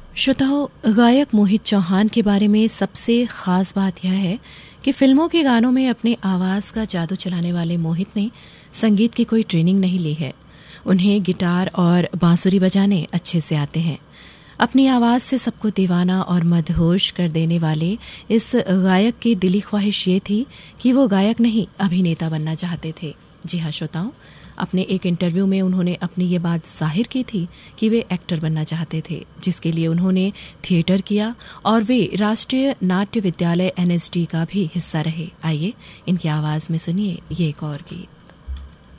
श्रोताओं, गायक मोहित चौहान के बारे में सबसे खास बात यह है कि फिल्मों के गानों में अपने आवाज का जादू चलाने वाले मोहित ने संगीत की कोई ट्रेनिंग नहीं ली है। उन्हें गिटार और बांसुरी बजाने अच्छे से आते हैं। अपनी आवाज से सबको दीवाना और मदहोश कर देने वाले इस गायक की दिली ख्वाहिश ये थी कि वो गायक नहीं, अभिनेता बनना चाहते थे। जी हाँ श्रोताओं, अपने एक इंटरव्यू में उन्होंने अपनी ये बात जाहिर की थी कि वे एक्टर बनना चाहते थे, जिसके लिए उन्होंने थिएटर किया और वे राष्ट्रीय नाट्य विद्यालय NSD का भी हिस्सा रहे। आइए इनकी आवाज में सुनिए ये एक और गीत।